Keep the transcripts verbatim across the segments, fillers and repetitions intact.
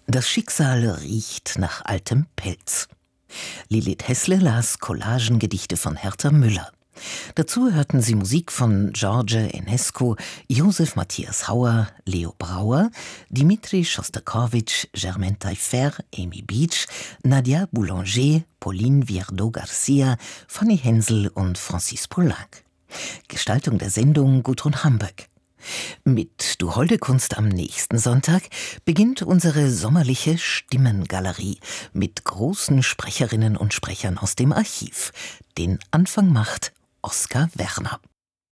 Das Schicksal riecht nach altem Pelz. Lilith Hessle las Collagengedichte von Herta Müller. Dazu hörten Sie Musik von George Enescu, Josef Matthias Hauer, Leo Brauer, Dimitri Schostakowitsch, Germaine Taillefer, Amy Beach, Nadia Boulanger, Pauline Viardot-Garcia, Fanny Hensel und Francis Poulenc. Gestaltung der Sendung Gudrun Hamburg. Mit Du holde Kunst am nächsten Sonntag beginnt unsere sommerliche Stimmengalerie mit großen Sprecherinnen und Sprechern aus dem Archiv. Den Anfang macht Oskar Werner.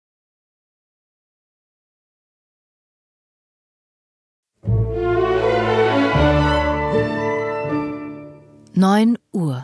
neun Uhr.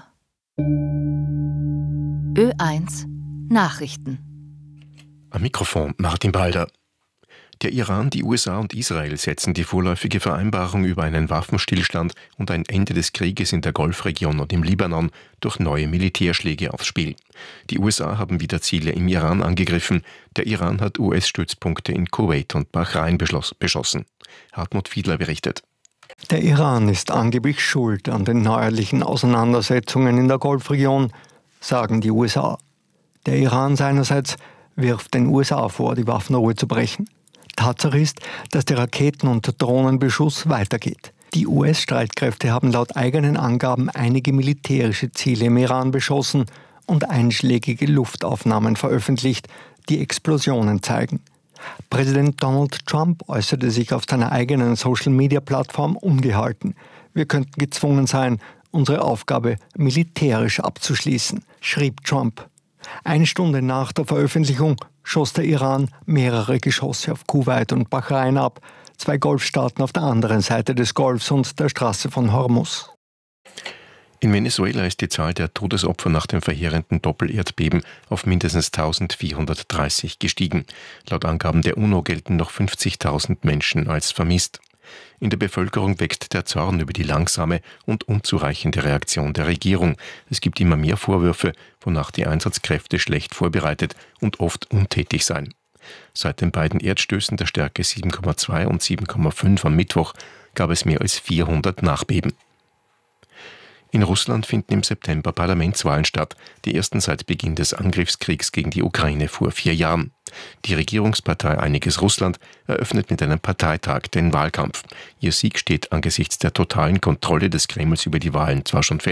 Ö eins Nachrichten. Am Mikrofon Martin Balder. Der Iran, die U S A und Israel setzen die vorläufige Vereinbarung über einen Waffenstillstand und ein Ende des Krieges in der Golfregion und im Libanon durch neue Militärschläge aufs Spiel. Die U S A haben wieder Ziele im Iran angegriffen. Der Iran hat U S-Stützpunkte in Kuwait und Bahrain beschloss, beschossen. Hartmut Fiedler berichtet. Der Iran ist angeblich schuld an den neuerlichen Auseinandersetzungen in der Golfregion, sagen die U S A. Der Iran seinerseits wirft den U S A vor, die Waffenruhe zu brechen. Tatsache ist, dass der Raketen- und Drohnenbeschuss weitergeht. Die U S-Streitkräfte haben laut eigenen Angaben einige militärische Ziele im Iran beschossen und einschlägige Luftaufnahmen veröffentlicht, die Explosionen zeigen. Präsident Donald Trump äußerte sich auf seiner eigenen Social-Media-Plattform ungehalten. Wir könnten gezwungen sein, unsere Aufgabe militärisch abzuschließen, schrieb Trump. Eine Stunde nach der Veröffentlichung schoss der Iran mehrere Geschosse auf Kuwait und Bahrain ab, zwei Golfstaaten auf der anderen Seite des Golfs und der Straße von Hormuz. In Venezuela ist die Zahl der Todesopfer nach dem verheerenden Doppelerdbeben auf mindestens eintausendvierhundertdreißig gestiegen. Laut Angaben der UNO gelten noch fünfzigtausend Menschen als vermisst. In der Bevölkerung wächst der Zorn über die langsame und unzureichende Reaktion der Regierung. Es gibt immer mehr Vorwürfe, wonach die Einsatzkräfte schlecht vorbereitet und oft untätig seien. Seit den beiden Erdstößen der Stärke sieben Komma zwei und sieben Komma fünf am Mittwoch gab es mehr als vierhundert Nachbeben. In Russland finden im September Parlamentswahlen statt, die ersten seit Beginn des Angriffskriegs gegen die Ukraine vor vier Jahren. Die Regierungspartei Einiges Russland eröffnet mit einem Parteitag den Wahlkampf. Ihr Sieg steht angesichts der totalen Kontrolle des Kremls über die Wahlen zwar schon fest,